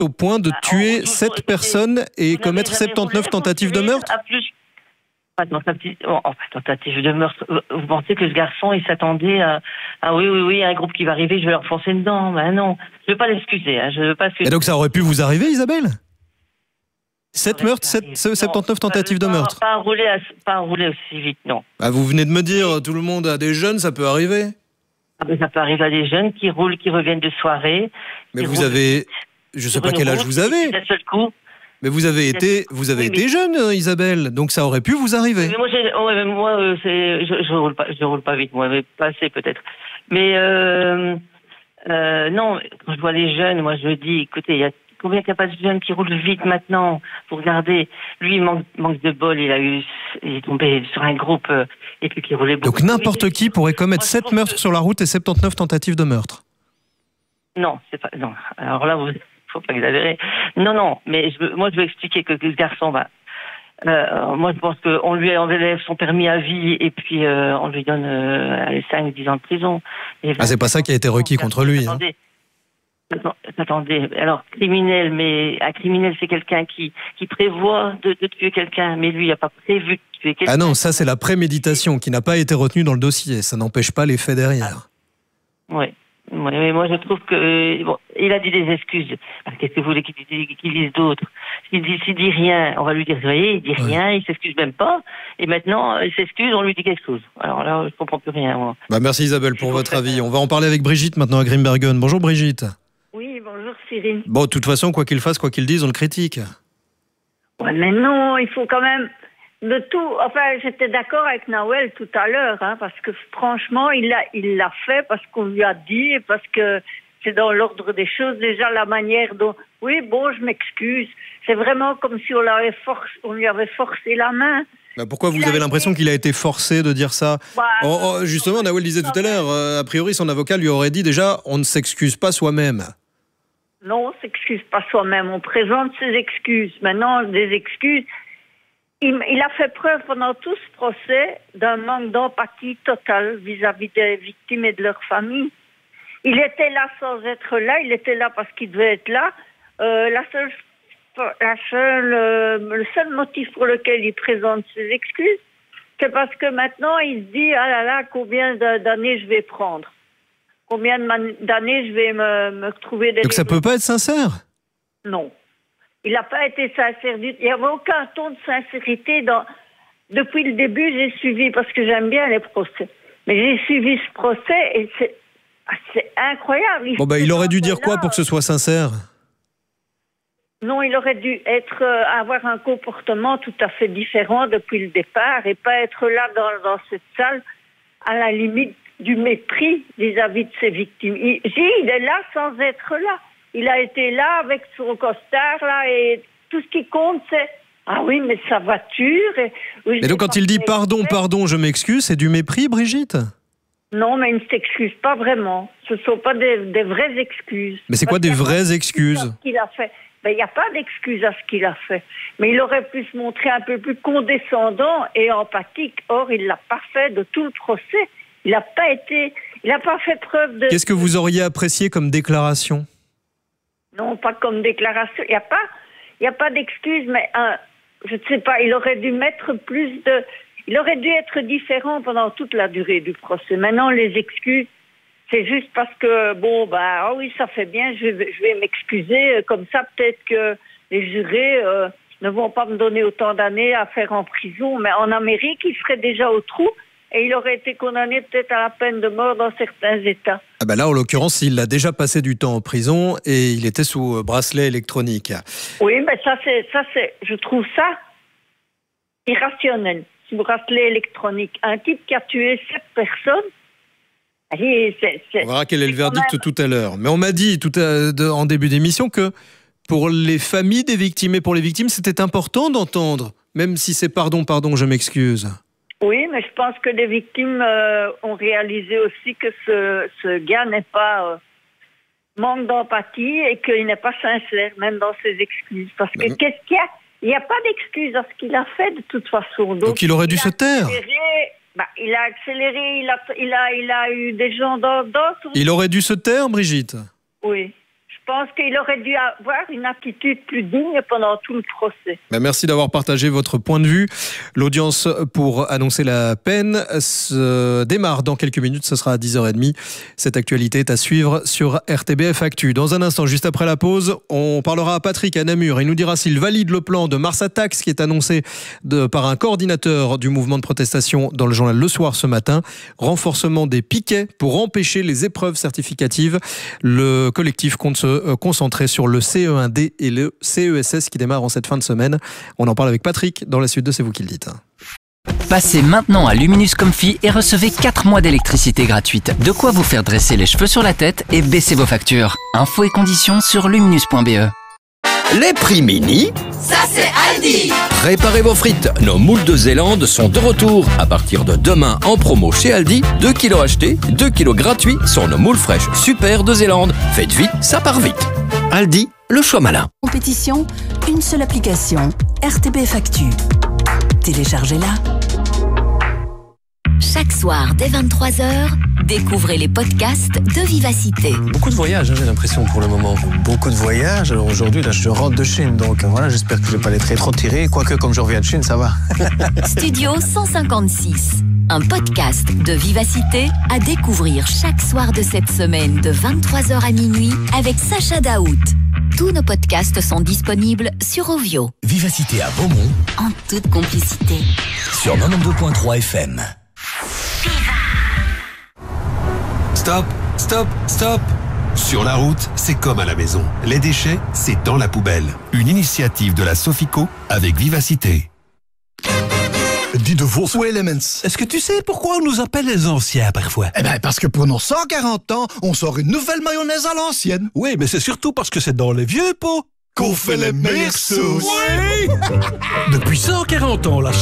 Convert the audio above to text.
au point de tuer 7 personnes et commettre 79 tentatives de meurtre? Tentative de meurtre. Vous pensez que ce garçon, il s'attendait à oui, il y a un groupe qui va arriver, je vais leur foncer dedans. Ben non, je ne veux pas l'excuser. Je veux pas Et donc ça aurait pu vous arriver, Isabelle? 7 meurtres, 79 non, tentatives de meurtre. Pas rouler aussi vite, non. Ah, vous venez de me dire, tout le monde a des jeunes, ça peut arriver. Ah ben, ça peut arriver à des jeunes qui roulent, qui reviennent de soirée. Mais vous avez... Je ne sais pas quel âge vous avez. D'un seul coup. Mais vous avez été jeune, Isabelle, donc ça aurait pu vous arriver. Mais moi, je roule pas vite, moi, mais pas assez peut-être. Mais non, quand je vois les jeunes, moi je me dis, écoutez, il y a combien qu'il n'y a pas de jeunes qui roulent vite maintenant? Vous regardez, lui il manque de bol, il est tombé sur un groupe et puis qui roulait beaucoup. Donc n'importe qui pourrait commettre 7 meurtres sur la route et 79 tentatives de meurtre. Non, c'est pas. Non. Alors là, faut pas exagérer. Non, mais moi je veux expliquer que ce garçon, moi je pense qu'on lui enlève son permis à vie et puis on lui donne 5-10 ans de prison. C'est pas ça qui a été requis contre lui. Attendez. Alors criminel, mais un criminel c'est quelqu'un qui prévoit de tuer quelqu'un, mais lui il n'a pas prévu de tuer quelqu'un. Ah non, ça c'est la préméditation qui n'a pas été retenue dans le dossier. Ça n'empêche pas les faits derrière. Oui. Mais moi je trouve que il a dit des excuses. Qu'est-ce que vous voulez qu'il dise d'autre? S'il dit rien, on va lui dire, vous voyez, il dit rien, il s'excuse même pas. Et maintenant, il s'excuse, on lui dit quelque chose. Alors là, je comprends plus rien, moi. Merci Isabelle pour votre avis. On va en parler avec Brigitte maintenant à Grimbergen. Bonjour Brigitte. Oui, bonjour Cyril. Bon, de toute façon, quoi qu'il fasse, quoi qu'il dise, on le critique. Ouais, mais non, il faut quand même de tout. Enfin, j'étais d'accord avec Nawel tout à l'heure, parce que franchement, il l'a fait parce qu'on lui a dit, et parce que c'est dans l'ordre des choses. Déjà, la manière dont, oui, bon, je m'excuse. C'est vraiment comme si on lui avait forcé la main. Pourquoi vous avez l'impression qu'il a été forcé de dire ça? Justement, Nawel disait tout à l'heure, a priori, son avocat lui aurait dit déjà, on ne s'excuse pas soi-même. Non, on ne s'excuse pas soi-même. On présente ses excuses. Maintenant, des excuses. Il a fait preuve pendant tout ce procès d'un manque d'empathie totale vis-à-vis des victimes et de leurs familles. Il était là sans être là, il était là parce qu'il devait être là. Le seul motif pour lequel il présente ses excuses, c'est parce que maintenant il se dit, ah là là, combien d'années je vais prendre? Combien d'années je vais me trouver des... Donc ça peut pas être sincère? Non. Il n'a pas été sincère. Il n'y avait aucun ton de sincérité. Depuis le début, j'ai suivi, parce que j'aime bien les procès. Mais j'ai suivi ce procès et c'est incroyable. Il aurait dû dire quoi pour que ce soit sincère? Non, il aurait dû avoir un comportement tout à fait différent depuis le départ et pas être là dans cette salle à la limite du mépris vis-à-vis de ses victimes. Il est là sans être là. Il a été là avec son costard, là, et tout ce qui compte, c'est « Ah oui, mais sa voiture... » Mais donc quand il dit « Pardon, je m'excuse », c'est du mépris, Brigitte? Non, mais il ne s'excuse pas vraiment. Ce ne sont pas des vraies excuses. Mais c'est quoi des vraies excuses? Il a fait. Il n'y a pas d'excuse à ce qu'il a fait. Mais il aurait pu se montrer un peu plus condescendant et empathique. Or, il ne l'a pas fait de tout le procès. Il n'a pas fait preuve de... Qu'est-ce que vous auriez apprécié comme déclaration? Non, pas comme déclaration. Il n'y a pas d'excuse, mais je ne sais pas, il aurait dû mettre plus de... Il aurait dû être différent pendant toute la durée du procès. Maintenant, les excuses, c'est juste parce que, oui, ça fait bien, je vais m'excuser. Comme ça, peut-être que les jurés ne vont pas me donner autant d'années à faire en prison. Mais en Amérique, il serait déjà au trou. Et il aurait été condamné peut-être à la peine de mort dans certains États. Là, en l'occurrence, il a déjà passé du temps en prison et il était sous bracelet électronique. Oui, mais je trouve ça irrationnel, sous bracelet électronique. Un type qui a tué 7 personnes, on verra quel est le verdict tout à l'heure. Mais on m'a dit en début d'émission que pour les familles des victimes et pour les victimes, c'était important d'entendre, même si c'est pardon, je m'excuse. Oui, mais je pense que les victimes ont réalisé aussi que ce gars n'est pas manque d'empathie et qu'il n'est pas sincère, même dans ses excuses. Parce que qu'est-ce qu'il y a? Il n'y a pas d'excuse à ce qu'il a fait de toute façon. Donc il aurait dû se taire. Il a accéléré, il a eu des gens dans son... Il aurait dû se taire, Brigitte? Oui, je pense qu'il aurait dû avoir une attitude plus digne pendant tout le procès. Merci d'avoir partagé votre point de vue. L'audience pour annoncer la peine se démarre dans quelques minutes. Ce sera à 10h30. Cette actualité est à suivre sur RTBF Actu. Dans un instant, juste après la pause, on parlera à Patrick à Namur. Il nous dira s'il valide le plan de Mars Attacks qui est annoncé par un coordinateur du mouvement de protestation dans le journal Le Soir ce matin. Renforcement des piquets pour empêcher les épreuves certificatives. Le collectif compte se concentrer sur le CE1D et le CESS qui démarrent en cette fin de semaine. On en parle avec Patrick dans la suite de C'est vous qui le dites. Passez maintenant à Luminous Comfy et recevez 4 mois d'électricité gratuite. De quoi vous faire dresser les cheveux sur la tête et baisser vos factures. Infos et conditions sur luminous.be. Les prix mini, ça c'est Aldi. Préparez vos frites, nos moules de Zélande sont de retour. À partir de demain en promo chez Aldi, 2 kilos achetés, 2 kilos gratuits sur nos moules fraîches super de Zélande. Faites vite, ça part vite. Aldi, le choix malin. Compétition, une seule application, RTBF Actu. Téléchargez-la. Chaque soir, dès 23h, découvrez les podcasts de Vivacité. Beaucoup de voyages, j'ai l'impression, pour le moment. Beaucoup de voyages. Alors aujourd'hui, là, je rentre de Chine, donc voilà, j'espère que je vais pas être trop tiré. Quoique, comme je reviens de Chine, ça va. Studio 156, un podcast de Vivacité à découvrir chaque soir de cette semaine de 23h à minuit avec Sacha Daout. Tous nos podcasts sont disponibles sur Ovio. Vivacité à Beaumont, en toute complicité. Sur 92.3 FM. Stop, stop, stop. Sur la route, c'est comme à la maison. Les déchets, c'est dans la poubelle. Une initiative de la Sofico avec Vivacité. Dis de vos Elements. Est-ce que tu sais pourquoi on nous appelle les anciens parfois? Eh bien, parce que pour nos 140 ans, on sort une nouvelle mayonnaise à l'ancienne. Oui, mais c'est surtout parce que c'est dans les vieux pots qu'on fait les meilleures sauces. Oui. Depuis 140 ans, la